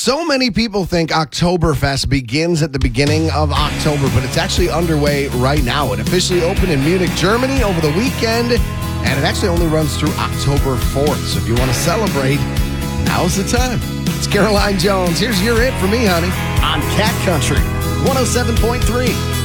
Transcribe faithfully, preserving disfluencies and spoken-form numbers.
So many people think Oktoberfest begins at the beginning of October, but it's actually underway right now. It officially opened in Munich, Germany over the weekend, and it actually only runs through October fourth. So if you want to celebrate, now's the time. It's Caroline Jones. Here's your it for me, honey, on Cat Country one oh seven point three.